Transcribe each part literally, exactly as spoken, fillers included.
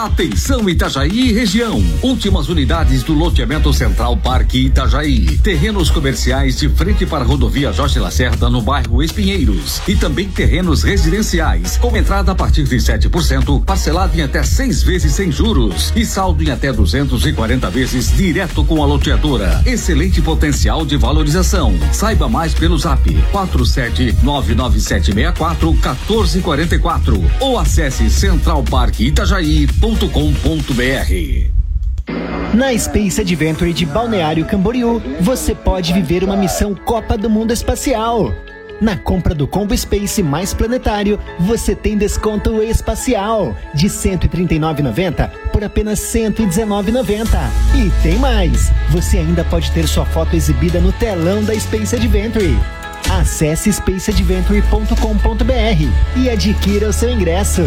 Atenção Itajaí e região. Últimas unidades do loteamento Central Parque Itajaí. Terrenos comerciais de frente para a rodovia Jorge Lacerda no bairro Espinheiros. E também terrenos residenciais com entrada a partir de sete por cento, parcelado em até seis vezes sem juros e saldo em até duzentos e quarenta vezes direto com a loteadora. Excelente potencial de valorização. Saiba mais pelo zap quatro sete nove nove sete seis quatro um quatro quatro quatro ou acesse central parque itajaí ponto com ponto br. Na Space Adventure de Balneário Camboriú, você pode viver uma missão Copa do Mundo Espacial. Na compra do combo Space mais planetário, você tem desconto espacial de cento e trinta e nove reais e noventa centavos por apenas cento e dezenove reais e noventa centavos. E tem mais! Você ainda pode ter sua foto exibida no telão da Space Adventure. Acesse space adventure ponto com ponto br e adquira o seu ingresso.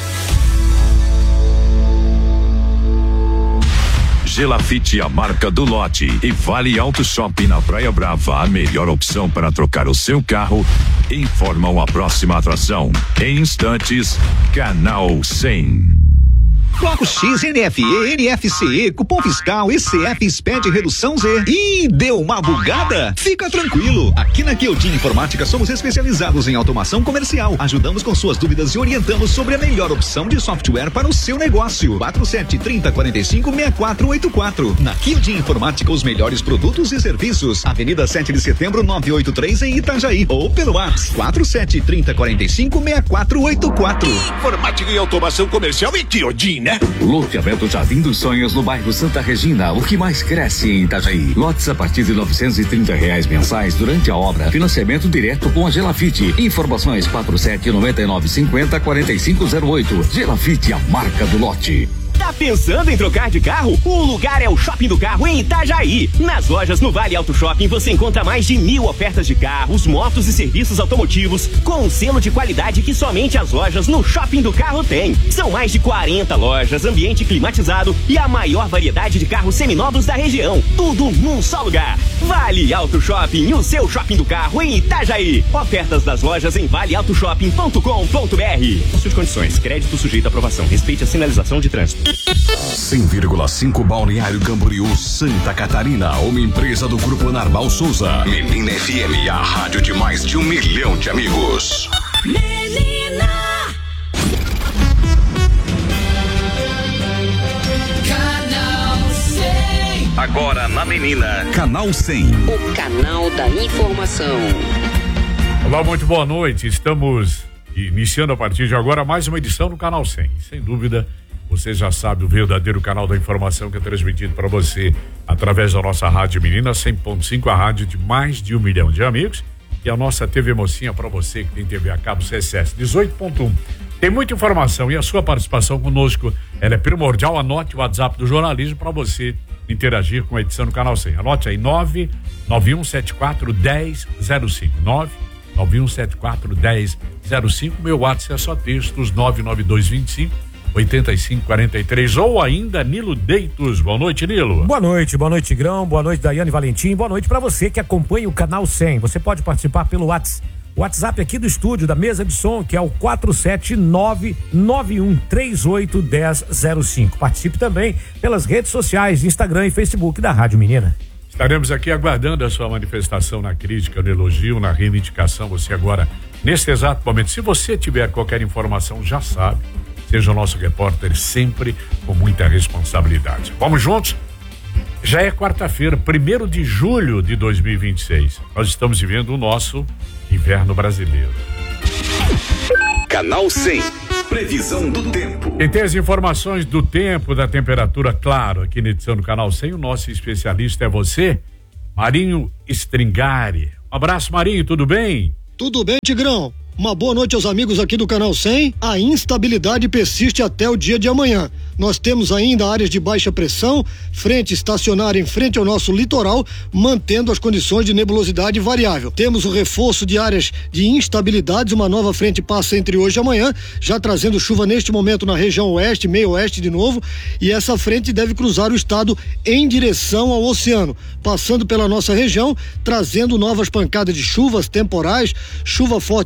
Gelafite, a marca do lote, e Vale Auto Shopping na Praia Brava, a melhor opção para trocar o seu carro, informam a próxima atração. Em instantes, Canal cem. Bloco X, N F E, N F C E, cupom fiscal, E C F, S P E D, redução Z. Ih, deu uma bugada? Fica tranquilo. Aqui na Kyotin Informática somos especializados em automação comercial. Ajudamos com suas dúvidas e orientamos sobre a melhor opção de software para o seu negócio. quatro sete trinta quarenta e cinco sessenta e quatro oitenta e quatro. Na Kyotin Informática, os melhores produtos e serviços. Avenida sete de setembro, novecentos e oitenta e três em Itajaí. Ou pelo WhatsApp quatro sete trinta quarenta e cinco sessenta e quatro oitenta e quatro. Informática e automação comercial e Kyotin, né? Loteamento Jardim dos Sonhos no bairro Santa Regina, o que mais cresce em Itajaí. Lotes a partir de novecentos e trinta reais mensais durante a obra. Financiamento direto com a Gelafite. Informações quatro sete nove nove cinco zero quatro cinco zero oito. Gelafite, a marca do lote. Tá pensando em trocar de carro? O lugar é o Shopping do Carro em Itajaí. Nas lojas no Vale Auto Shopping você encontra mais de mil ofertas de carros, motos e serviços automotivos com um selo de qualidade que somente as lojas no Shopping do Carro têm. São mais de quarenta lojas, ambiente climatizado e a maior variedade de carros seminovos da região. Tudo num só lugar. Vale Auto Shopping, o seu Shopping do Carro em Itajaí. Ofertas das lojas em vale auto shopping ponto com ponto br. Suas condições, crédito sujeito à aprovação. Respeite a sinalização de trânsito. cem vírgula cinco Balneário Camboriú, Santa Catarina, uma empresa do Grupo Narval Souza. Menina F M, a rádio de mais de um milhão de amigos. Menina! Canal cem. Agora na Menina, Canal cem. O canal da informação. Olá, muito boa noite. Estamos iniciando a partir de agora mais uma edição do Canal cem. Sem dúvida, você já sabe, o verdadeiro canal da informação que é transmitido para você através da nossa Rádio Menina cem ponto cinco, a rádio de mais de um milhão de amigos, e a nossa T V Mocinha para você que tem T V a cabo C S S dezoito ponto um. Tem muita informação e a sua participação conosco, ela é primordial. Anote o WhatsApp do jornalismo para você interagir com a edição do Canal cem. Anote aí nove nove um sete quatro um zero zero cinco. nove nove um sete quatro um zero zero cinco. Meu WhatsApp é só textos nove nove dois dois cinco oitenta e cinco quarenta e três, ou ainda Nilo Deitos. Boa noite, Nilo. Boa noite, boa noite, Grão, boa noite, Daiane Valentim, boa noite para você que acompanha o Canal cem. Você pode participar pelo WhatsApp, WhatsApp aqui do estúdio, da mesa de som, que é o quatro sete nove nove um três oito um zero zero cinco. Participe também pelas redes sociais, Instagram e Facebook da Rádio Menina. Estaremos aqui aguardando a sua manifestação na crítica, no elogio, na reivindicação. Você agora, nesse exato momento, se você tiver qualquer informação, já sabe, seja o nosso repórter sempre com muita responsabilidade. Vamos juntos? Já é quarta-feira, primeiro de julho de dois mil e vinte e seis. Nós estamos vivendo o nosso inverno brasileiro. Canal cem. Previsão do tempo. Quem tem as informações do tempo, da temperatura, claro, aqui na edição do Canal cem, o nosso especialista é você, Marinho Stringari. Um abraço, Marinho, tudo bem? Tudo bem, Tigrão. Uma boa noite aos amigos aqui do Canal cem. A instabilidade persiste até o dia de amanhã. Nós temos ainda áreas de baixa pressão, frente estacionária em frente ao nosso litoral, mantendo as condições de nebulosidade variável. Temos o reforço de áreas de instabilidades, uma nova frente passa entre hoje e amanhã, já trazendo chuva neste momento na região oeste, meio oeste de novo, e essa frente deve cruzar o estado em direção ao oceano, passando pela nossa região, trazendo novas pancadas de chuvas temporais, chuva forte em curto período,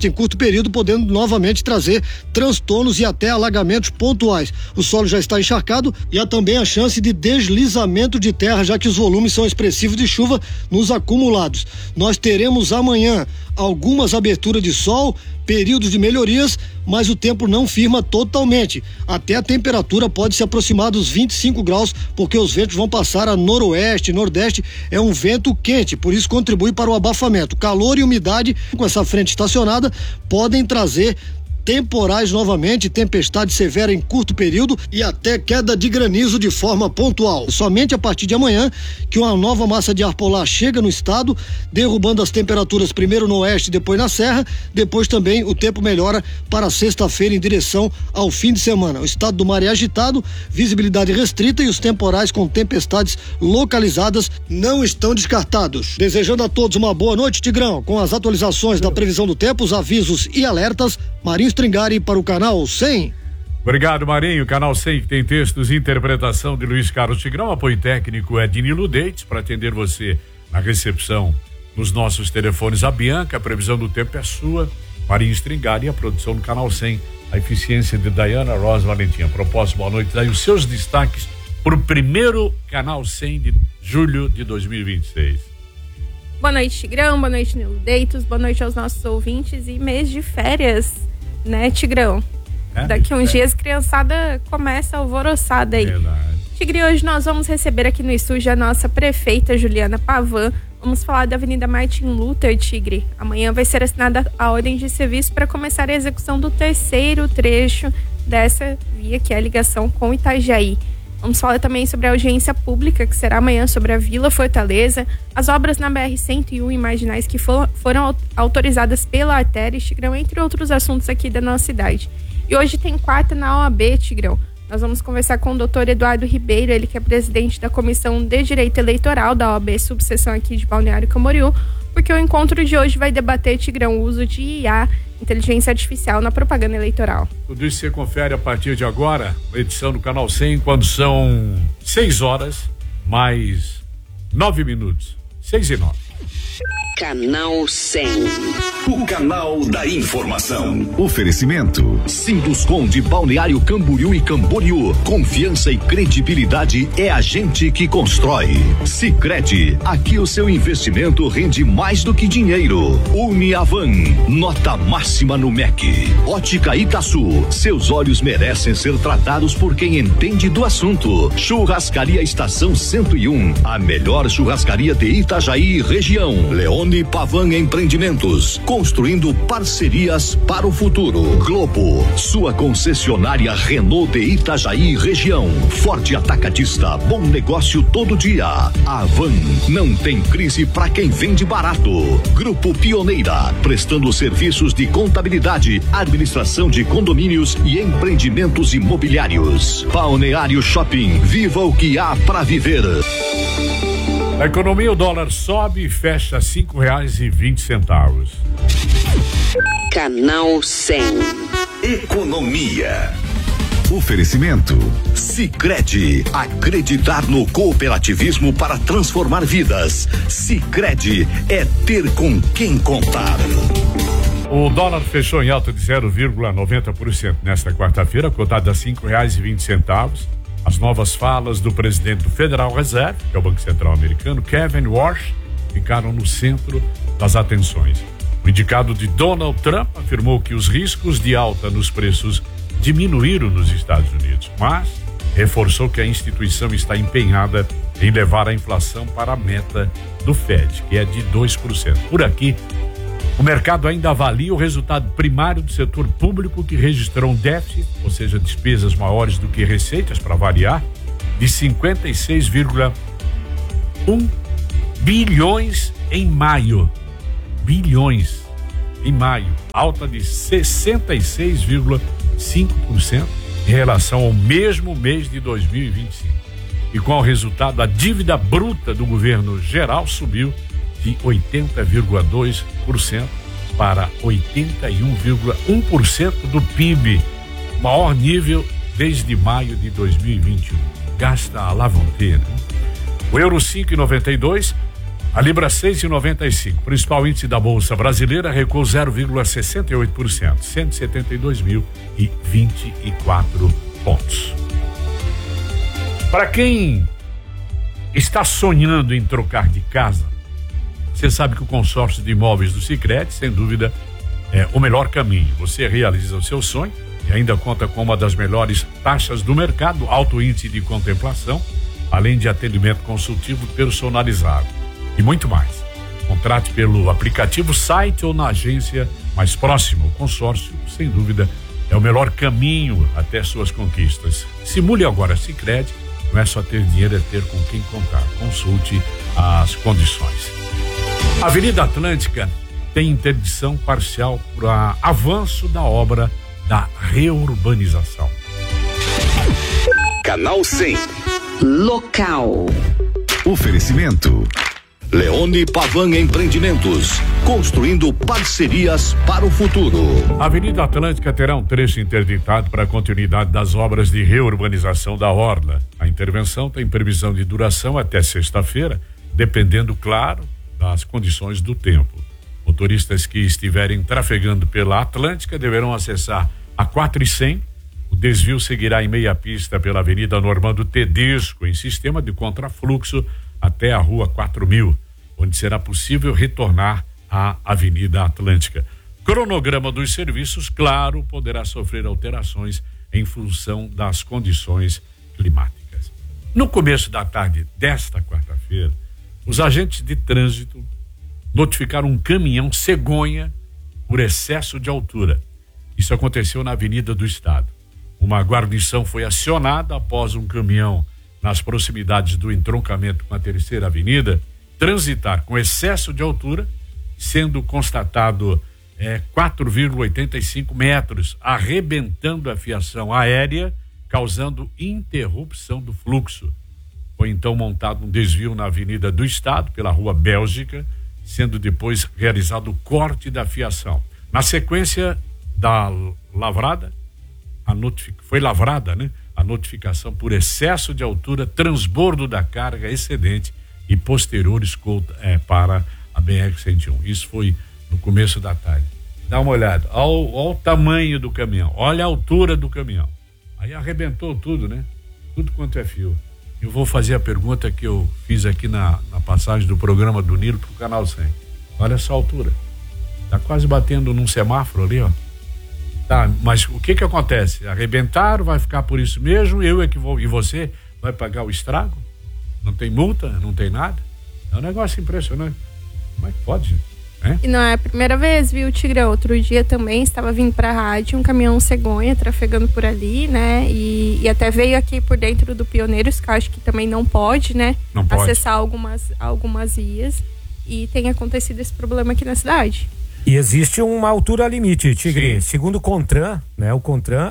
período, podendo novamente trazer transtornos e até alagamentos pontuais. O solo já está encharcado e há também a chance de deslizamento de terra, já que os volumes são expressivos de chuva nos acumulados. Nós teremos amanhã algumas aberturas de sol, períodos de melhorias, mas o tempo não firma totalmente. Até a temperatura pode se aproximar dos vinte e cinco graus, porque os ventos vão passar a noroeste, nordeste, é um vento quente, por isso contribui para o abafamento. Calor e umidade com essa frente estacionada podem trazer temporais novamente, tempestade severa em curto período e até queda de granizo de forma pontual. Somente a partir de amanhã que uma nova massa de ar polar chega no estado, derrubando as temperaturas primeiro no oeste, depois na serra, depois também o tempo melhora para sexta-feira em direção ao fim de semana. O estado do mar é agitado, visibilidade restrita e os temporais com tempestades localizadas não estão descartados. Desejando a todos uma boa noite, Tigrão, com as atualizações da previsão do tempo, os avisos e alertas, Marinho Stringari para o Canal cem. Obrigado, Marinho. Canal cem, que tem textos e interpretação de Luiz Carlos Tigrão. Apoio técnico é de Nilo Deites, para atender você na recepção nos nossos telefones. A Bianca, a previsão do tempo é sua. Marinho Stringari, a produção do Canal cem. A eficiência de Dayana Rosa Valentim. A propósito, boa noite. Daí os seus destaques para o primeiro Canal cem de julho de dois mil e vinte e seis. Boa noite, Tigrão. Boa noite, Nilo Deitos. Boa noite aos nossos ouvintes e mês de férias, né, Tigrão? É, Daqui a uns é. dias, criançada começa alvoroçada aí. Verdade. Tigre, hoje nós vamos receber aqui no estúdio a nossa prefeita Juliana Pavan. Vamos falar da Avenida Martin Luther, Tigre. Amanhã vai ser assinada a ordem de serviço para começar a execução do terceiro trecho dessa via, que é a ligação com Itajaí. Vamos falar também sobre a audiência pública, que será amanhã, sobre a Vila Fortaleza, as obras na B R cento e um e marginais que for, foram autorizadas pela artéria, Tigrão, entre outros assuntos aqui da nossa cidade. E hoje tem quarta na O A B, Tigrão. Nós vamos conversar com o doutor Eduardo Ribeiro, ele que é presidente da Comissão de Direito Eleitoral da O A B, subseção aqui de Balneário Camboriú, porque o encontro de hoje vai debater, Tigrão, o uso de I A, inteligência artificial, na propaganda eleitoral. Tudo isso você confere a partir de agora, edição do Canal cem, quando são seis horas, mais nove minutos. Seis e nove. Canal cem. O canal da informação. Oferecimento Sinduscom de Balneário Camboriú e Camboriú. Confiança e credibilidade é a gente que constrói. Sicredi, aqui o seu investimento rende mais do que dinheiro. Uniavan, nota máxima no M E C. Ótica Itaçu, seus olhos merecem ser tratados por quem entende do assunto. Churrascaria Estação cento e um, a melhor churrascaria de Itajaí e região. Leone Pavan Empreendimentos, construindo parcerias para o futuro. Globo, sua concessionária Renault de Itajaí e região. Forte Atacadista, bom negócio todo dia. Avan, não tem crise para quem vende barato. Grupo Pioneira, prestando serviços de contabilidade, administração de condomínios e empreendimentos imobiliários. Balneário Shopping, viva o que há para viver. Na economia, o dólar sobe e fecha cinco reais e vinte centavos. Canal cem. Economia. Oferecimento Sicredi, acreditar no cooperativismo para transformar vidas. Sicredi é ter com quem contar. O dólar fechou em alta de zero vírgula noventa por cento nesta quarta-feira, cotado a cinco reais e vinte centavos. As novas falas do presidente do Federal Reserve, que é o Banco Central americano, Kevin Warsh, ficaram no centro das atenções. O indicado de Donald Trump afirmou que os riscos de alta nos preços diminuíram nos Estados Unidos, mas reforçou que a instituição está empenhada em levar a inflação para a meta do Fed, que é de dois por cento. Por aqui, o mercado ainda avalia o resultado primário do setor público, que registrou um déficit, ou seja, despesas maiores do que receitas, para variar, de cinquenta e seis vírgula um bilhões em maio. Bilhões em maio. Alta de sessenta e seis vírgula cinco por cento em relação ao mesmo mês de dois mil e vinte e cinco. E com o resultado, a dívida bruta do governo geral subiu de oitenta vírgula dois por cento para oitenta e um vírgula um por cento do P I B, maior nível desde maio de dois mil e vinte e um. Gasta a lavonteira. O euro cinco vírgula noventa e dois A Libra seis e noventa e cinco. Principal índice da Bolsa Brasileira recuou zero vírgula sessenta e oito por cento, cento e setenta e dois mil e vinte e quatro pontos. Para quem está sonhando em trocar de casa, você sabe que o consórcio de imóveis do Sicredi, sem dúvida, é o melhor caminho. Você realiza o seu sonho e ainda conta com uma das melhores taxas do mercado, alto índice de contemplação, além de atendimento consultivo personalizado e muito mais. Contrate pelo aplicativo, site ou na agência mais próxima. O consórcio, sem dúvida, é o melhor caminho até suas conquistas. Simule agora Sicredi, não é só ter dinheiro, é ter com quem contar. Consulte as condições. A Avenida Atlântica tem interdição parcial para avanço da obra da reurbanização. Canal cem. Local. Oferecimento. Leone Pavan Empreendimentos, construindo parcerias para o futuro. A Avenida Atlântica terá um trecho interditado para a continuidade das obras de reurbanização da orla. A intervenção tem previsão de duração até sexta-feira, dependendo, claro, das condições do tempo. Motoristas que estiverem trafegando pela Atlântica deverão acessar a quatro e cem. O desvio seguirá em meia pista pela Avenida Normando Tedesco, em sistema de contrafluxo, até a Rua quatro mil, onde será possível retornar à Avenida Atlântica. Cronograma dos serviços, claro, poderá sofrer alterações em função das condições climáticas. No começo da tarde desta quarta-feira, os agentes de trânsito notificaram um caminhão cegonha por excesso de altura. Isso aconteceu na Avenida do Estado. Uma guarnição foi acionada após um caminhão nas proximidades do entroncamento com a Terceira Avenida transitar com excesso de altura, sendo constatado é, quatro vírgula oitenta e cinco metros, arrebentando a fiação aérea, causando interrupção do fluxo. Foi então montado um desvio na Avenida do Estado, pela Rua Bélgica, sendo depois realizado o corte da fiação. Na sequência da lavrada, a notific... foi lavrada, né? A notificação por excesso de altura, transbordo da carga excedente e posterior escolta é, para a B R cento e um. Isso foi no começo da tarde. Dá uma olhada, olha o tamanho do caminhão, olha a altura do caminhão. Aí arrebentou tudo, né? Tudo quanto é fio. Eu vou fazer a pergunta que eu fiz aqui na, na passagem do programa do Nilo pro Canal cem. Olha essa altura. Tá quase batendo num semáforo ali, ó. Tá, mas o que que acontece? Arrebentaram, vai ficar por isso mesmo, eu é que vou, e você vai pagar o estrago? Não tem multa, não tem nada? É um negócio impressionante. Como é que pode? É? E não é a primeira vez, viu, Tigrão? Outro dia também estava vindo pra rádio um caminhão cegonha trafegando por ali, né? E, e até veio aqui por dentro do Pioneiros, que eu acho que também não pode, né? Não pode. Acessar algumas, algumas vias. E tem acontecido esse problema aqui na cidade. E existe uma altura limite, Tigre. Sim. Segundo o CONTRAN, né? O CONTRAN,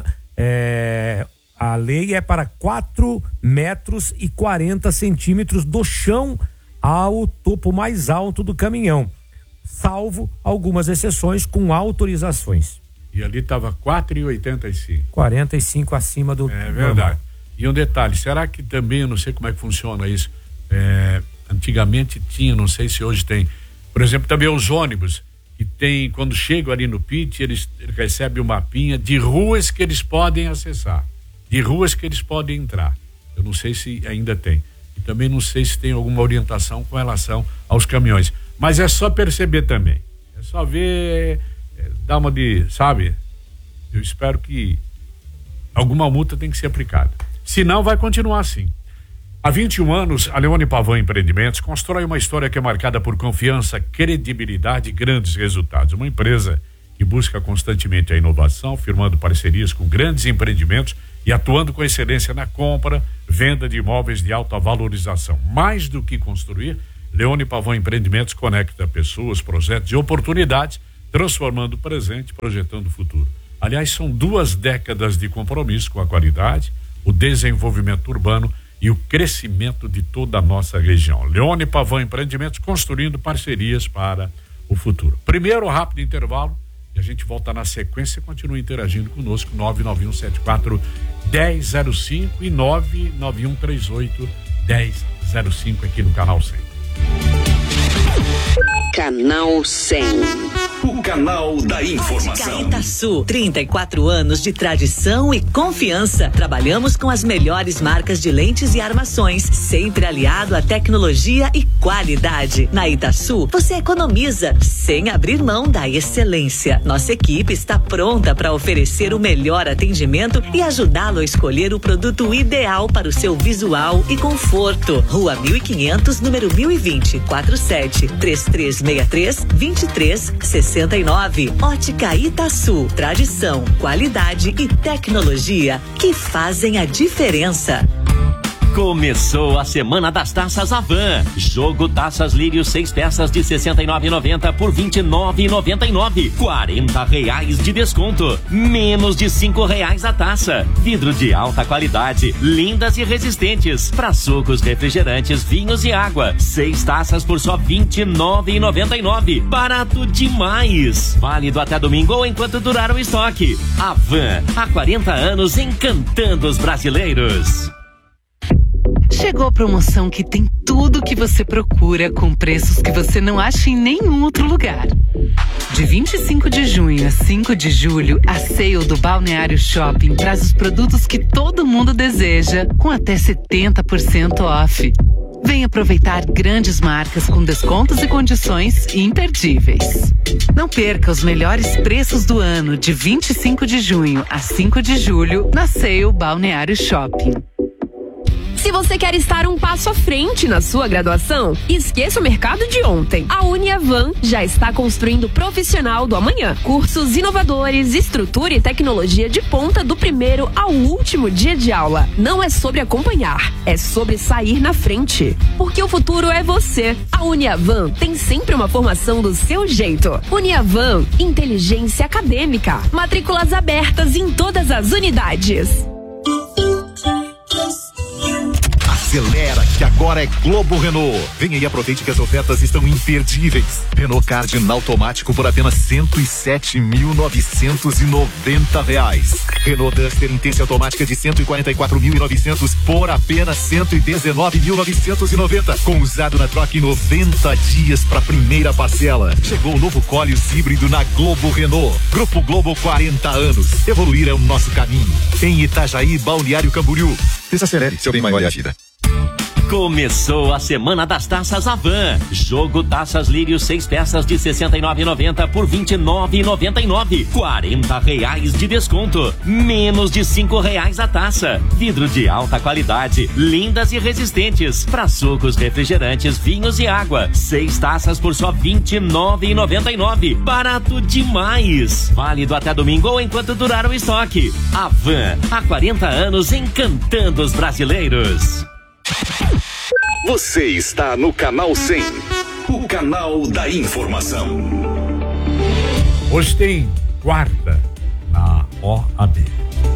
é, a lei é para quatro metros e quarenta centímetros do chão ao topo mais alto do caminhão, salvo algumas exceções com autorizações. E ali estava quatro e oitenta e cinco. quarenta e cinco acima do É verdade. Normal. E um detalhe, será que também, eu não sei como é que funciona isso, é, antigamente tinha, não sei se hoje tem, por exemplo, também os ônibus, que tem, quando chegam ali no P I T, eles, eles recebem um mapinha de ruas que eles podem acessar, de ruas que eles podem entrar. Eu não sei se ainda tem. E também não sei se tem alguma orientação com relação aos caminhões. Mas é só perceber também. É só ver, é, dar uma de, sabe? Eu espero que alguma multa tem que ser aplicada. Senão vai continuar assim. Há vinte e um anos, a Leone Pavan Empreendimentos constrói uma história que é marcada por confiança, credibilidade e grandes resultados. Uma empresa que busca constantemente a inovação, firmando parcerias com grandes empreendimentos e atuando com excelência na compra, venda de imóveis de alta valorização. Mais do que construir, Leone Pavan Empreendimentos conecta pessoas, projetos e oportunidades, transformando o presente e projetando o futuro. Aliás, são duas décadas de compromisso com a qualidade, o desenvolvimento urbano e o crescimento de toda a nossa região. Leone Pavan Empreendimentos, construindo parcerias para o futuro. Primeiro, rápido intervalo, e a gente volta na sequência e continua interagindo conosco, nove nove um sete quatro, um zero zero cinco e nove nove um três oito, um zero zero cinco aqui no Canal cem. Canal cem. O canal da informação. Ótica Itaçu, trinta e quatro anos de tradição e confiança. Trabalhamos com as melhores marcas de lentes e armações, sempre aliado à tecnologia e qualidade. Na Itaçu, você economiza sem abrir mão da excelência. Nossa equipe está pronta para oferecer o melhor atendimento e ajudá-lo a escolher o produto ideal para o seu visual e conforto. Rua mil e quinhentos, número mil e vinte, quarenta e sete, trinta e três sessenta e três, vinte e três sessenta e nove. Ótica Itaçu, tradição, qualidade e tecnologia que fazem a diferença. Começou a semana das taças Avan. Jogo Taças Lírio, seis peças de sessenta e nove reais e noventa centavos por vinte e nove reais e noventa e nove centavos. quarenta reais de desconto. Menos de cinco reais a taça. Vidro de alta qualidade, lindas e resistentes. Para sucos, refrigerantes, vinhos e água. Seis taças por só vinte e nove reais e noventa e nove centavos. Barato demais. Válido até domingo ou enquanto durar o estoque. Avan, há quarenta anos encantando os brasileiros. Chegou a promoção que tem tudo que você procura com preços que você não acha em nenhum outro lugar. De vinte e cinco de junho a cinco de julho, a sale do Balneário Shopping traz os produtos que todo mundo deseja, com até setenta por cento off. Vem aproveitar grandes marcas com descontos e condições imperdíveis. Não perca os melhores preços do ano de vinte e cinco de junho a cinco de julho na sale Balneário Shopping. Se você quer estar um passo à frente na sua graduação, esqueça o mercado de ontem. A Uniavan já está construindo o profissional do amanhã. Cursos inovadores, estrutura e tecnologia de ponta do primeiro ao último dia de aula. Não é sobre acompanhar, é sobre sair na frente. Porque o futuro é você. A Uniavan tem sempre uma formação do seu jeito. Uniavan, inteligência acadêmica. Matrículas abertas em todas as unidades. Acelera que agora é Globo Renault. Venha e aproveite que as ofertas estão imperdíveis. Renault Cardinal automático por apenas cento e sete mil novecentos e noventa reais. Renault Duster Intense automática de cento e quarenta e quatro mil e novecentos por apenas cento e dezenove mil novecentos e noventa. Com usado na troca em noventa dias para primeira parcela. Chegou o novo Koleos híbrido na Globo Renault. Grupo Globo, quarenta anos. Evoluir é o nosso caminho. Em Itajaí, Balneário Camboriú. Desacelere, seu bem maior é a vida. Começou a semana das taças Avan. Jogo Taças Lírio, seis peças de sessenta e nove reais e noventa centavos por vinte e nove reais e noventa e nove centavos. quarenta reais de desconto. Menos de cinco reais a taça. Vidro de alta qualidade, lindas e resistentes. Para sucos, refrigerantes, vinhos e água. Seis taças por só vinte e nove reais e noventa e nove centavos. Barato demais. Válido até domingo ou enquanto durar o estoque. Avan, há quarenta anos encantando os brasileiros. Você está no Canal cem, o canal da informação. Hoje tem quarta na O A B.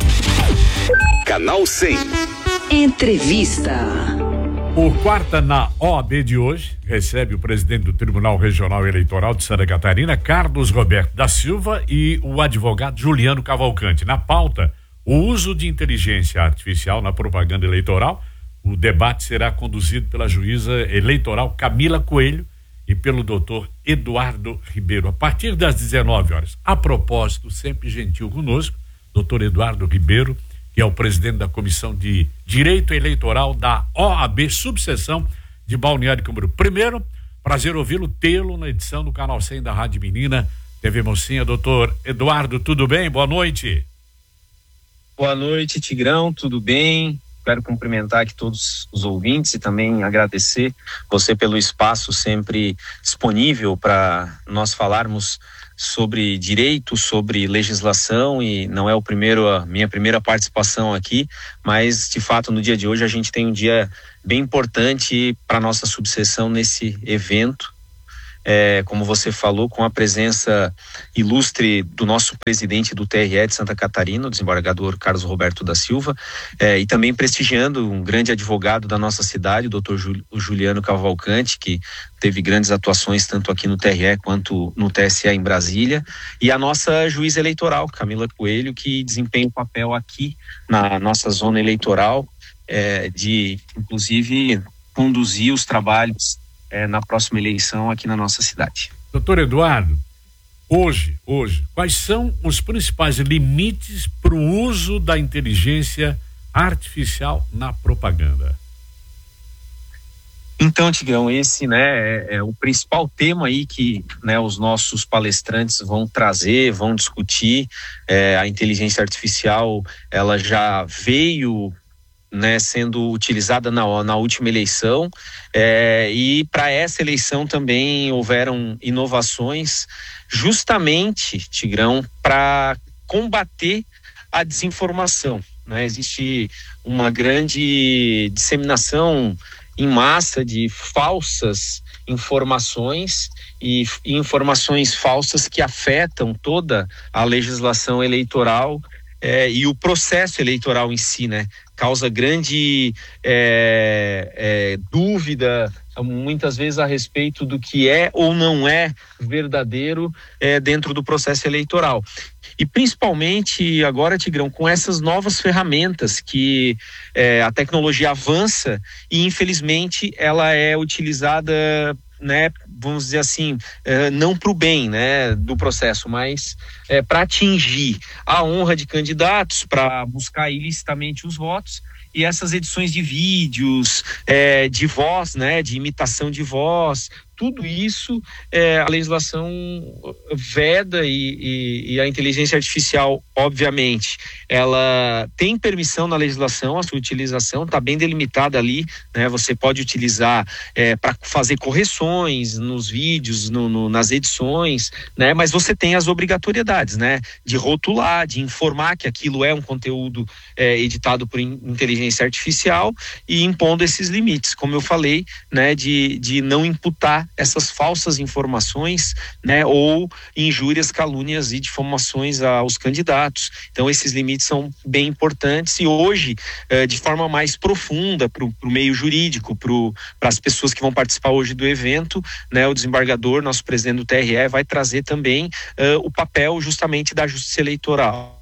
Canal cem. Entrevista. O quarta na O A B de hoje recebe o presidente do Tribunal Regional Eleitoral de Santa Catarina, Carlos Roberto da Silva, e o advogado Juliano Cavalcante. Na pauta, o uso de inteligência artificial na propaganda eleitoral. O debate será conduzido pela juíza eleitoral Camila Coelho e pelo doutor Eduardo Ribeiro, a partir das dezenove horas. A propósito, sempre gentil conosco, doutor Eduardo Ribeiro, que é o presidente da Comissão de Direito Eleitoral da O A B, subseção de Balneário Camboriú. Primeiro, prazer ouvi-lo, tê-lo na edição do Canal cem da Rádio Menina, T V Mocinha. Doutor Eduardo, tudo bem? Boa noite. Boa noite, Tigrão, tudo bem? Quero cumprimentar aqui todos os ouvintes e também agradecer você pelo espaço sempre disponível para nós falarmos sobre direito, sobre legislação, e não é o primeiro, a minha primeira participação aqui, mas de fato no dia de hoje a gente tem um dia bem importante para nossa subseção nesse evento. É, como você falou, com a presença ilustre do nosso presidente do T R E de Santa Catarina, o desembargador Carlos Roberto da Silva, é, e também prestigiando um grande advogado da nossa cidade, o doutor Juliano Cavalcante, que teve grandes atuações tanto aqui no T R E quanto no T S E em Brasília, e a nossa juíza eleitoral, Camila Coelho, que desempenha um papel aqui na nossa zona eleitoral, é, de inclusive conduzir os trabalhos é, na próxima eleição aqui na nossa cidade. Doutor Eduardo, hoje, hoje, quais são os principais limites para o uso da inteligência artificial na propaganda? Então, Tigrão, esse, né, é, é o principal tema aí que, né, os nossos palestrantes vão trazer, vão discutir. É, a inteligência artificial, ela já veio, né, sendo utilizada na, na última eleição, é, e para essa eleição também houveram inovações, justamente, Tigrão, para combater a desinformação, né? Existe uma grande disseminação em massa de falsas informações e, e informações falsas que afetam toda a legislação eleitoral é, e o processo eleitoral em si, né? Causa grande é, é, dúvida, muitas vezes a respeito do que é ou não é verdadeiro é, dentro do processo eleitoral. E principalmente agora, Tigrão, com essas novas ferramentas que é, a tecnologia avança e infelizmente ela é utilizada, né, vamos dizer assim, é, não para o bem, né, do processo, mas é, para atingir a honra de candidatos, para buscar ilicitamente os votos. E essas edições de vídeos, é, de voz, né, de imitação de voz, tudo isso é, a legislação veda e, e, e a inteligência artificial, obviamente, ela tem permissão na legislação, a sua utilização está bem delimitada ali, né? Você pode utilizar é, para fazer correções nos vídeos, no, no, nas edições, né? Mas você tem as obrigatoriedades, né? De rotular, de informar que aquilo é um conteúdo é, editado por inteligência artificial e impondo esses limites, como eu falei, né? De, de não imputar essas falsas informações, né, ou injúrias, calúnias e difamações aos candidatos. Então esses limites são bem importantes e hoje, eh, de forma mais profunda para o meio jurídico, para as pessoas que vão participar hoje do evento, né, o desembargador, nosso presidente do T R E, vai trazer também eh, o papel justamente da justiça eleitoral.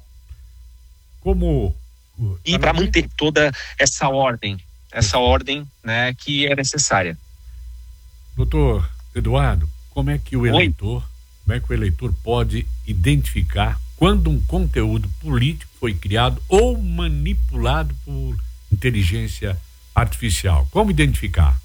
Como e para manter toda essa ordem, essa ordem, né, que é necessária. Doutor Eduardo, como é que o eleitor, Oi? como é que o eleitor pode identificar quando um conteúdo político foi criado ou manipulado por inteligência artificial? Como identificar?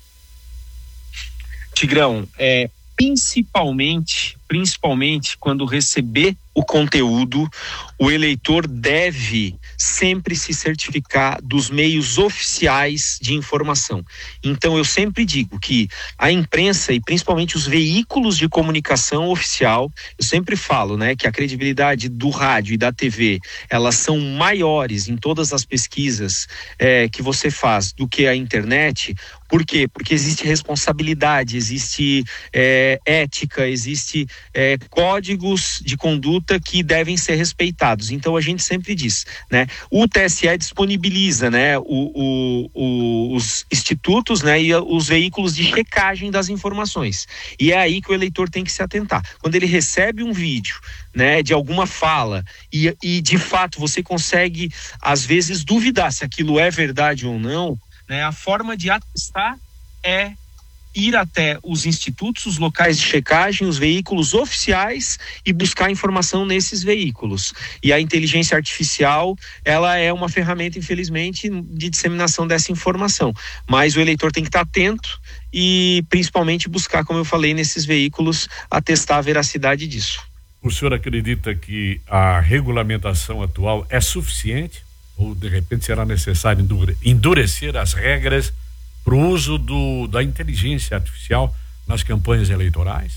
Tigrão, é, principalmente, principalmente quando receber o conteúdo, o eleitor deve sempre se certificar dos meios oficiais de informação. Então eu sempre digo que a imprensa e principalmente os veículos de comunicação oficial, eu sempre falo, né, que a credibilidade do rádio e da T V, elas são maiores em todas as pesquisas é, que você faz do que a internet. Por quê? Porque existe responsabilidade, existe é, ética, existe é, códigos de conduta que devem ser respeitados. Então a gente sempre diz, né? O T S E disponibiliza, né, o, o, o, os institutos, né, e os veículos de checagem das informações. E é aí que o eleitor tem que se atentar. Quando ele recebe um vídeo, né, de alguma fala e, e de fato você consegue às vezes duvidar se aquilo é verdade ou não, né, a forma de atestar é ir até os institutos, os locais de checagem, os veículos oficiais e buscar informação nesses veículos. E a inteligência artificial, ela é uma ferramenta, infelizmente, de disseminação dessa informação. Mas o eleitor tem que estar atento e, principalmente, buscar, como eu falei, nesses veículos, atestar a veracidade disso. O senhor acredita que a regulamentação atual é suficiente? Ou, de repente, será necessário endurecer as regras para o uso do, da inteligência artificial nas campanhas eleitorais?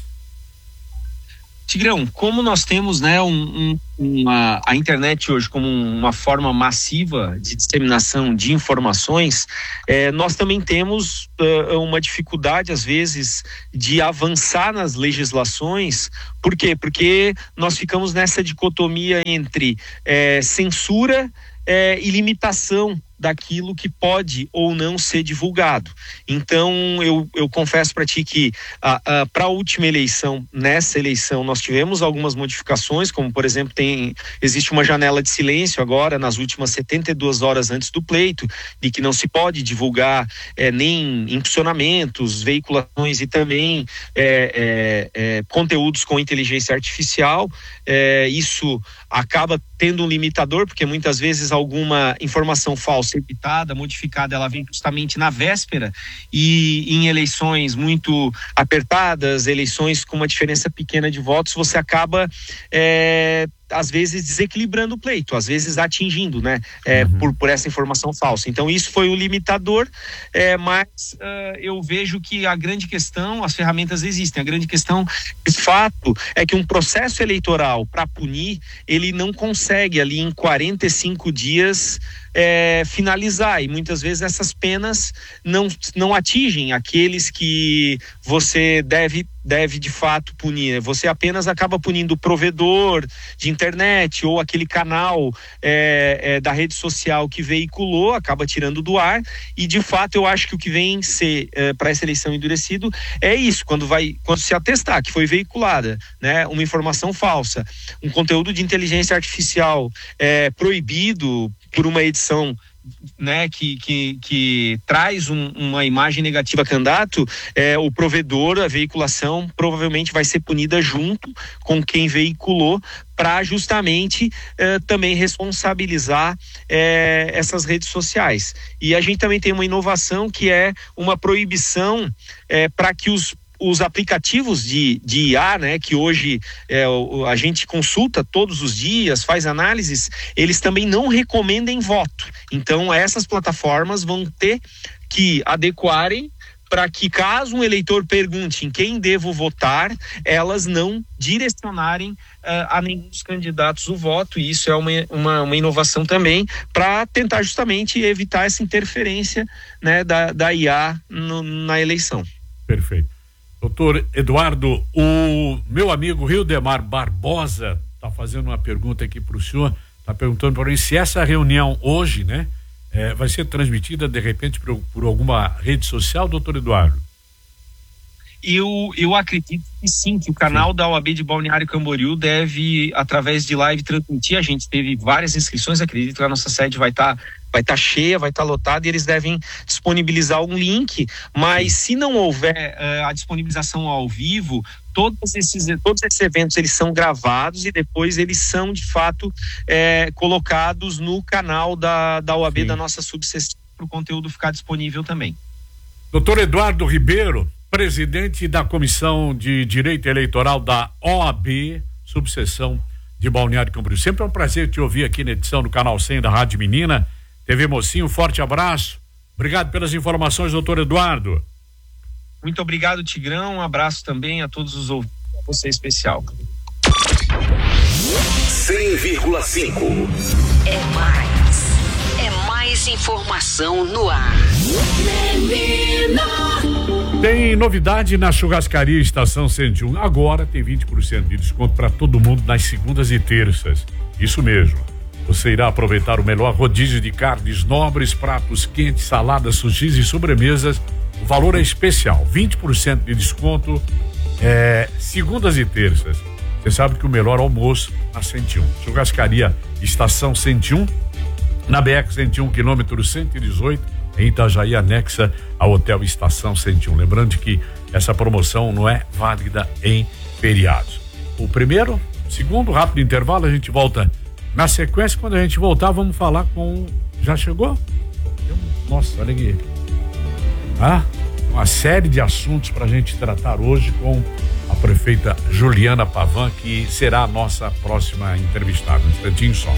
Tigrão, como nós temos, né, um, um, uma, a internet hoje como uma forma massiva de disseminação de informações, eh, nós também temos uh, uma dificuldade, às vezes, de avançar nas legislações. Por quê? Porque nós ficamos nessa dicotomia entre eh, censura eh, e limitação daquilo que pode ou não ser divulgado. Então, eu, eu confesso para ti que ah, ah, para a última eleição, nessa eleição, nós tivemos algumas modificações, como, por exemplo, tem, existe uma janela de silêncio agora, nas últimas setenta e duas horas antes do pleito, de que não se pode divulgar eh, nem impulsionamentos, veiculações e também eh, eh, eh, conteúdos com inteligência artificial. Eh, isso acaba tendo um limitador, porque muitas vezes alguma informação falsa, editada, modificada, ela vem justamente na véspera, e em eleições muito apertadas, eleições com uma diferença pequena de votos, você acaba é, às vezes desequilibrando o pleito, às vezes atingindo, né, é, uhum. por, por essa informação falsa. Então isso foi o limitador, é, mas uh, eu vejo que a grande questão, as ferramentas existem, a grande questão, de fato, é que um processo eleitoral, para punir, ele não consegue ali em quarenta e cinco dias É, finalizar, e muitas vezes essas penas não, não atingem aqueles que você deve, deve de fato punir. Você apenas acaba punindo o provedor de internet ou aquele canal é, é, da rede social que veiculou, acaba tirando do ar, e de fato eu acho que o que vem ser é, para essa eleição endurecido é isso, quando, vai, quando se atestar que foi veiculada, né, uma informação falsa, um conteúdo de inteligência artificial é, proibido por uma edição, né, que, que, que traz um, uma imagem negativa a candidato, é, o provedor, a veiculação provavelmente vai ser punida junto com quem veiculou, para justamente é, também responsabilizar é, essas redes sociais. E a gente também tem uma inovação que é uma proibição é, para que os os aplicativos de, de I A, né, que hoje é, a gente consulta todos os dias, faz análises, eles também não recomendem voto. Então essas plataformas vão ter que adequarem para que, caso um eleitor pergunte em quem devo votar, elas não direcionarem uh, a nenhum dos candidatos o voto, e isso é uma, uma, uma inovação também para tentar justamente evitar essa interferência, né, da, da I A no, na eleição. Perfeito. Doutor Eduardo, o meu amigo Rildemar Barbosa está fazendo uma pergunta aqui para o senhor, está perguntando para mim se essa reunião hoje, né, é, vai ser transmitida de repente por, por alguma rede social, doutor Eduardo? Eu, eu acredito que sim, que o canal sim. da O A B de Balneário Camboriú deve, através de live, transmitir. A gente teve várias inscrições, acredito que a nossa sede vai estar tá, vai tá cheia, vai estar tá lotada, e eles devem disponibilizar um link, mas sim. se não houver uh, a disponibilização ao vivo, todos esses, todos esses eventos eles são gravados e depois eles são de fato é, colocados no canal da, da O A B sim. da nossa subseção, para o conteúdo ficar disponível também. Doutor Eduardo Ribeiro, presidente da Comissão de Direito Eleitoral da O A B, subseção de Balneário Camboriú. Sempre é um prazer te ouvir aqui na edição do Canal cem da Rádio Menina, T V Mocinho, forte abraço. Obrigado pelas informações, doutor Eduardo. Muito obrigado, Tigrão. Um abraço também a todos os ouvintes, a você especial. cem vírgula cinco. É mais. É mais informação no ar. Tem novidade na churrascaria Estação cento e um. Agora tem vinte por cento de desconto para todo mundo nas segundas e terças. Isso mesmo. Você irá aproveitar o melhor rodízio de carnes nobres, pratos quentes, saladas, sushis e sobremesas. O valor é especial, vinte por cento de desconto, é, segundas e terças. Você sabe que o melhor almoço na cento e um. Churrascaria Estação cento e um, na B R cento e um, quilômetro cento e dezoito, em Itajaí, anexa ao Hotel Estação cento e um. Lembrando que essa promoção não é válida em feriados. O primeiro, segundo, rápido intervalo, a gente volta na sequência. Quando a gente voltar, vamos falar com... Já chegou? Nossa, olha aqui. Ah, uma série de assuntos para a gente tratar hoje com a prefeita Juliana Pavan, que será a nossa próxima entrevistada. Um instantinho só.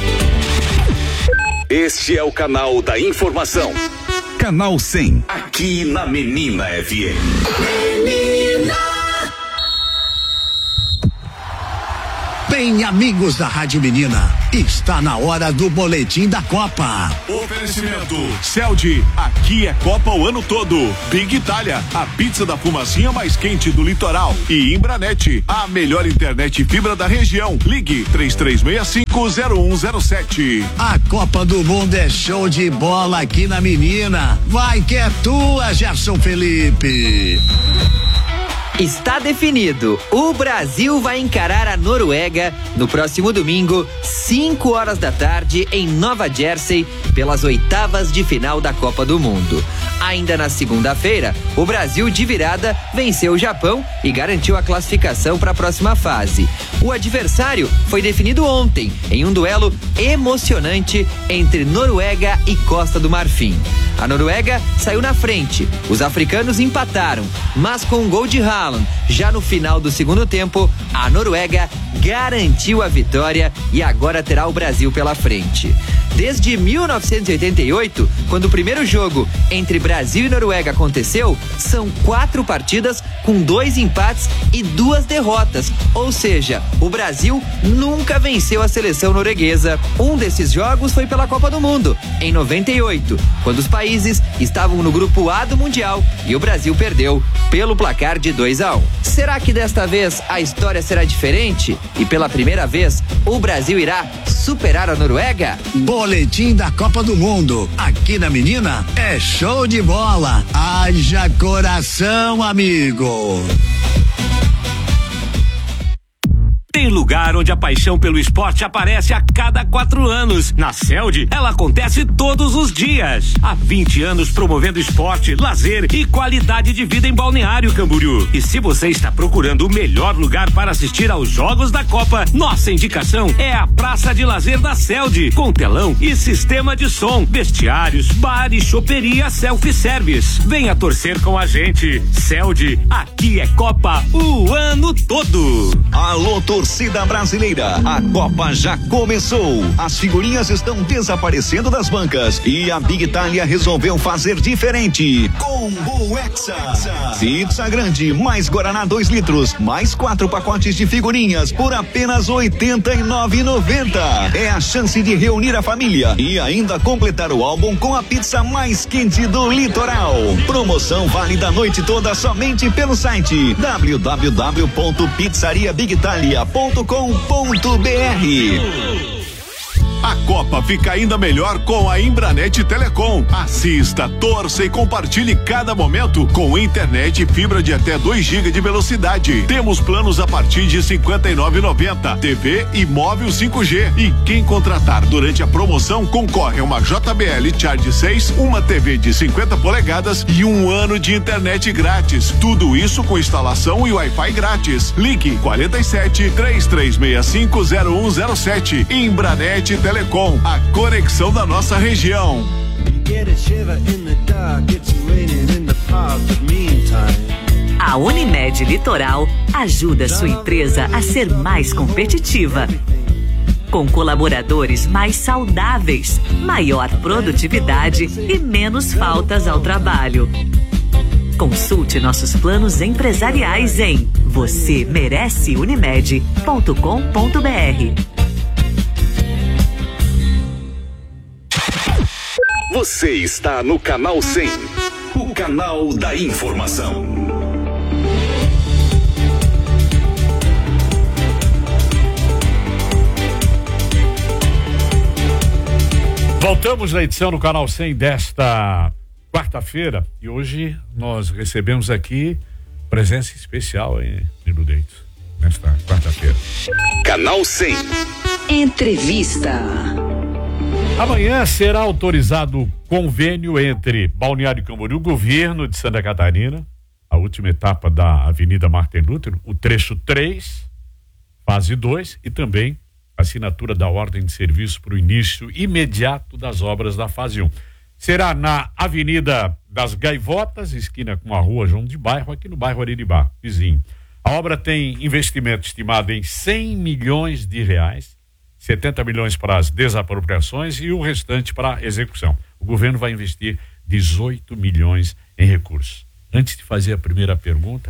Este é o canal da informação. Canal cem, aqui na Menina F M. Menina! Bem, amigos da Rádio Menina, Está na hora do boletim da Copa. Oferecimento Celdi, aqui é Copa o ano todo. Big Itália, a pizza da fumacinha mais quente do litoral. E Imbranet, a melhor internet fibra da região. Ligue três três seis cinco zero um zero sete. A Copa do Mundo é show de bola aqui na Menina. Vai que é tua, Gerson Felipe. Está definido. O Brasil vai encarar a Noruega no próximo domingo, cinco horas da tarde, em Nova Jersey, pelas oitavas de final da Copa do Mundo. Ainda na segunda-feira, o Brasil de virada venceu o Japão e garantiu a classificação para a próxima fase. O adversário foi definido ontem, em um duelo emocionante entre Noruega e Costa do Marfim. A Noruega saiu na frente, os africanos empataram, mas com um gol de Haaland, já no final do segundo tempo, a Noruega garantiu a vitória e agora terá o Brasil pela frente. Desde mil novecentos e oitenta e oito, quando o primeiro jogo entre Brasil e Noruega aconteceu, são quatro partidas com dois empates e duas derrotas. Ou seja, o Brasil nunca venceu a seleção norueguesa. Um desses jogos foi pela Copa do Mundo, em noventa e oito, quando os países estavam no grupo A do Mundial e o Brasil perdeu pelo placar de dois a um. Será que desta vez a história será diferente? E pela primeira vez, o Brasil irá superar a Noruega? Boletim da Copa do Mundo. Aqui na Menina é show de bola. Haja coração, amigo. Tem lugar onde a paixão pelo esporte aparece a cada quatro anos. Na Celdi, ela acontece todos os dias. Há vinte anos promovendo esporte, lazer e qualidade de vida em Balneário Camboriú. E se você está procurando o melhor lugar para assistir aos jogos da Copa, nossa indicação é a Praça de Lazer da Celdi, com telão e sistema de som, vestiários, bar e choperia self-service. Venha torcer com a gente. Celdi, aqui é Copa o ano todo. Alô, torcida brasileira, a Copa já começou. As figurinhas estão desaparecendo das bancas e a Big Itália resolveu fazer diferente. Combo Hexa. Pizza grande, mais Guaraná dois litros, mais quatro pacotes de figurinhas por apenas oitenta e nove reais e noventa centavos. É a chance de reunir a família e ainda completar o álbum com a pizza mais quente do litoral. Promoção válida a noite toda somente pelo site w w w ponto pizzaria big italia ponto com ponto b r. A Copa fica ainda melhor com a Imbranet Telecom. Assista, torça e compartilhe cada momento com internet e fibra de até dois gigas de velocidade. Temos planos a partir de cinquenta e nove reais e noventa centavos, T V e móvel cinco G. E quem contratar durante a promoção concorre a uma J B L Charge seis, uma T V de cinquenta polegadas e um ano de internet grátis. Tudo isso com instalação e Wi-Fi grátis. Ligue quarenta e sete, três três seis cinco, zero um zero sete. Imbranet Telecom. Telecom, a conexão da nossa região. A Unimed Litoral ajuda sua empresa a ser mais competitiva. Com colaboradores mais saudáveis, maior produtividade e menos faltas ao trabalho. Consulte nossos planos empresariais em você merece unimed ponto com ponto b r. Você está no Canal cem, o canal da informação. Voltamos na edição do Canal cem desta quarta-feira e hoje nós recebemos aqui presença especial, hein, Nilo Deitos, nesta quarta-feira. Canal cem. Entrevista. Amanhã será autorizado o convênio entre Balneário Camboriú, governo de Santa Catarina, a última etapa da Avenida Martin Luther, o trecho três, fase dois, e também assinatura da ordem de serviço para o início imediato das obras da fase um. Será na Avenida das Gaivotas, esquina com a rua João de Bairro, aqui no bairro Ariribá, vizinho. A obra tem investimento estimado em cem milhões de reais, setenta milhões para as desapropriações e o restante para a execução. O governo vai investir dezoito milhões em recursos. Antes de fazer a primeira pergunta,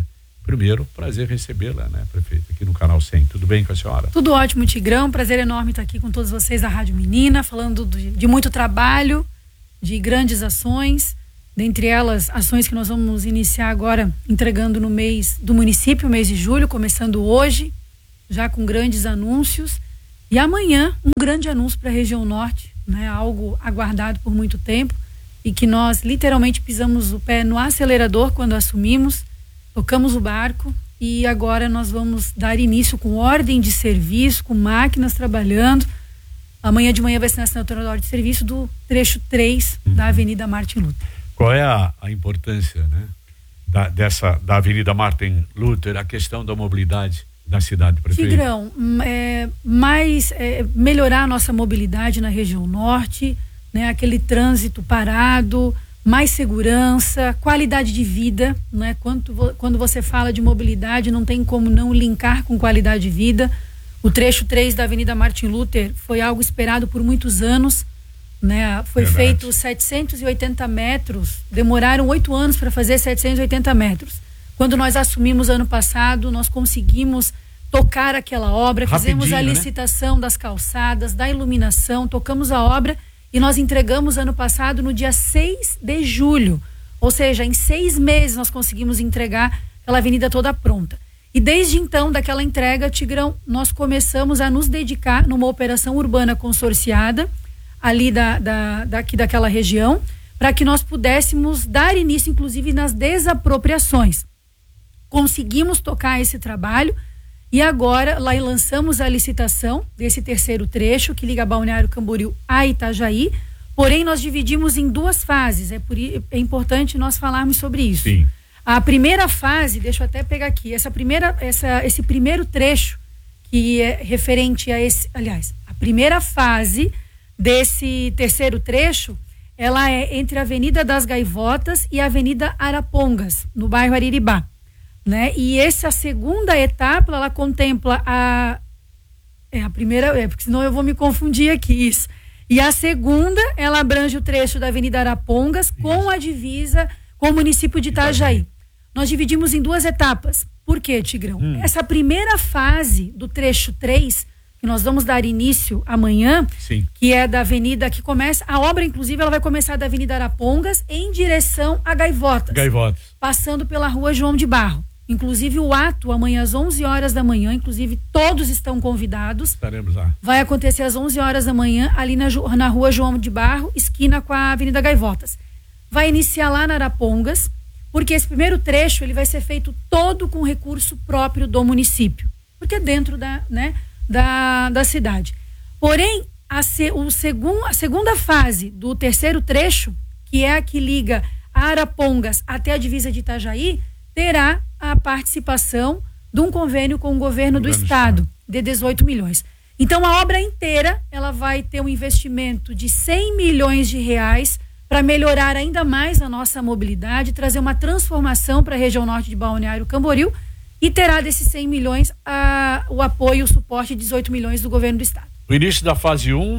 Primeiro, prazer recebê-la, né, prefeita, aqui no Canal cem. Tudo bem com a senhora? Tudo ótimo, Tigrão. Prazer enorme estar aqui com todos vocês da Rádio Menina, falando de, de muito trabalho, de grandes ações, dentre elas ações que nós vamos iniciar agora entregando no mês do município, mês de julho, começando hoje, já com grandes anúncios. E amanhã, um grande anúncio para a região norte, né, algo aguardado por muito tempo e que nós literalmente pisamos o pé no acelerador quando assumimos. Tocamos o barco e agora nós vamos dar início com ordem de serviço, com máquinas trabalhando. Amanhã de manhã vai ser na assinatura da ordem de serviço do trecho três uhum. da Avenida Martin Luther. Qual é a, a importância, né, da, dessa, da Avenida Martin Luther, a questão da mobilidade da cidade, prefeito? Tigrão, é, mais é, melhorar a nossa mobilidade na região norte, né, aquele trânsito parado, mais segurança, qualidade de vida, né? Quando, quando você fala de mobilidade, não tem como não linkar com qualidade de vida. O trecho três da Avenida Martin Luther foi algo esperado por muitos anos, né? Foi Verdade. feito setecentos e oitenta metros, demoraram oito anos para fazer setecentos e oitenta metros. Quando nós assumimos ano passado, nós conseguimos tocar aquela obra, Rapidinho, fizemos a licitação, né, das calçadas, da iluminação, tocamos a obra e nós entregamos ano passado no dia seis de julho. Ou seja, em seis meses nós conseguimos entregar aquela avenida toda pronta. E desde então, daquela entrega, Tigrão, nós começamos a nos dedicar numa operação urbana consorciada, ali da, da, daqui daquela região, para que nós pudéssemos dar início, inclusive, nas desapropriações. Conseguimos tocar esse trabalho e agora lá lançamos a licitação desse terceiro trecho que liga Balneário Camboriú a Itajaí, porém nós dividimos em duas fases, é, por, é importante nós falarmos sobre isso. Sim. A primeira fase, deixa eu até pegar aqui, essa primeira, essa, esse primeiro trecho que é referente a esse, aliás, a primeira fase desse terceiro trecho, ela é entre a Avenida das Gaivotas e a Avenida Arapongas, no bairro Ariribá. Né? E essa segunda etapa, ela contempla a é a primeira, é, porque senão eu vou me confundir aqui, isso. E a segunda, ela abrange o trecho da Avenida Arapongas com a divisa com o município de Itajaí. Nós dividimos em duas etapas. Por quê, Tigrão? Hum. Essa primeira fase do trecho três, que nós vamos dar início amanhã, Sim. que é da avenida que começa, a obra inclusive ela vai começar da Avenida Arapongas em direção a Gaivotas. Gaivotas. Passando pela Rua João de Barro. Inclusive o ato amanhã às onze horas da manhã, inclusive todos estão convidados. Estaremos lá. Vai acontecer às onze horas da manhã ali na, na Rua João de Barro, esquina com a Avenida Gaivotas. Vai iniciar lá na Arapongas, porque esse primeiro trecho ele vai ser feito todo com recurso próprio do município, porque é dentro da, né, da, da cidade. Porém, a, se, o segun, a segunda fase do terceiro trecho, que é a que liga a Arapongas até a divisa de Itajaí, terá a participação de um convênio com o governo do estado de dezoito milhões. Então a obra inteira ela vai ter um investimento de cem milhões de reais para melhorar ainda mais a nossa mobilidade, trazer uma transformação para a região norte de Balneário Camboriú e terá desses cem milhões a, o apoio, o suporte de dezoito milhões do governo do estado. O início da fase um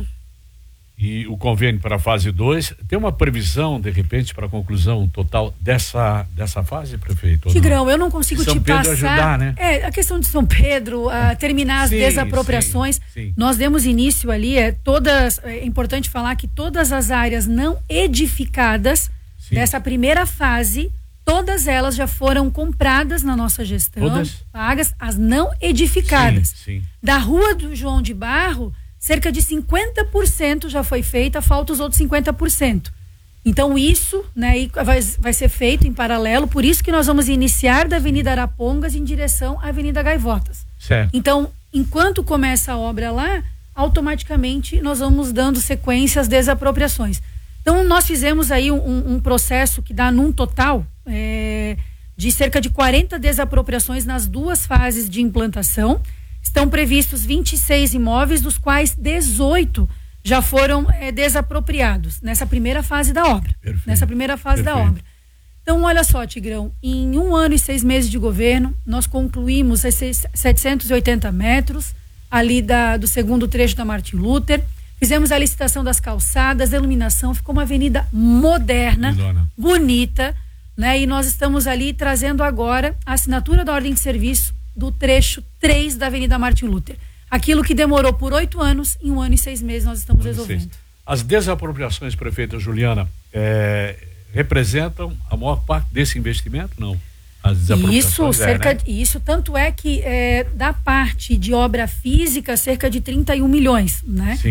e o convênio para a fase dois, tem uma previsão, de repente, para a conclusão total dessa, dessa fase, prefeito? Tigrão, não? eu não consigo São te Pedro passar. Ajudar, né? É, a questão de São Pedro, a terminar as sim, desapropriações. Sim, sim. Nós demos início ali, é, todas, é importante falar que todas as áreas não edificadas sim. dessa primeira fase, todas elas já foram compradas na nossa gestão, todas? pagas, as não edificadas. Sim, sim. Da Rua do João de Barro, cerca de cinquenta por cento já foi feita, falta os outros cinquenta por cento. Então isso, né, vai, vai ser feito em paralelo, por isso que nós vamos iniciar da Avenida Arapongas em direção à Avenida Gaivotas. Certo. Então, enquanto começa a obra lá, automaticamente nós vamos dando sequência às desapropriações. Então nós fizemos aí um, um processo que dá num total é, de cerca de quarenta desapropriações nas duas fases de implantação. Estão previstos vinte e seis imóveis, dos quais dezoito já foram é, desapropriados nessa primeira fase da obra. Perfeito. Nessa primeira fase Perfeito. da obra. Então, olha só, Tigrão, em um ano e seis meses de governo, nós concluímos esses setecentos e oitenta metros ali da, do segundo trecho da Martin Luther. Fizemos a licitação das calçadas, a iluminação, ficou uma avenida moderna, Milona. bonita, né? E nós estamos ali trazendo agora a assinatura da ordem de serviço do trecho três da Avenida Martin Luther. Aquilo que demorou por oito anos, em um ano e seis meses nós estamos resolvendo. As desapropriações, prefeita Juliana, é, representam a maior parte desse investimento? Não. As Isso, cerca é, né? de, isso, tanto é que é, da parte de obra física, cerca de trinta e um milhões, né? Sim.